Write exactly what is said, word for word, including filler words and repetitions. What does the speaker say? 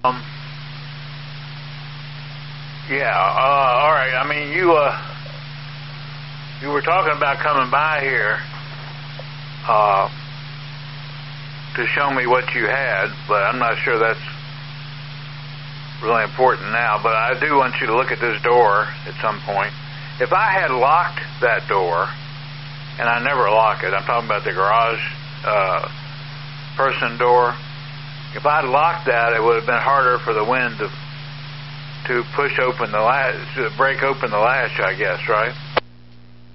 Um, yeah, uh, all right. I mean, you uh, you were talking about coming by here uh, to show me what you had, but I'm not sure that's really important now. But I do want you to look at this door at some point. If I had locked that door, and I never lock it, I'm talking about the garage uh, person door. If I'd locked that, it would have been harder for the wind to to push open the latch, to break open the latch, I guess, right?